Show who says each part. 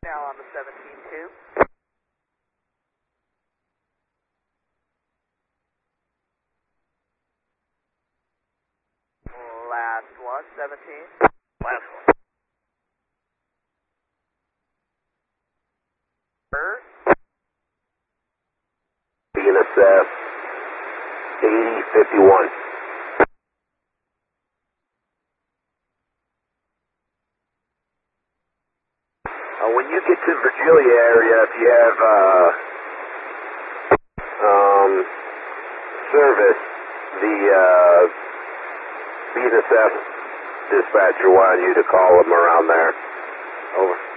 Speaker 1: Now on the 17-2. Last one, 17.
Speaker 2: Last one.
Speaker 3: VNSF 8051. When you get to Virgilia area, if you have service, the VNSF dispatcher wanted you to call them around there. Over.